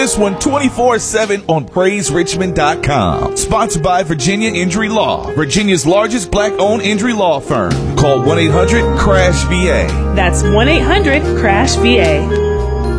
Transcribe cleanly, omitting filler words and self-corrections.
This one 24/7 on PraiseRichmond.com. Sponsored by Virginia Injury Law, Virginia's largest black-owned injury law firm. Call 1-800-CRASH-VA. That's 1-800-CRASH-VA.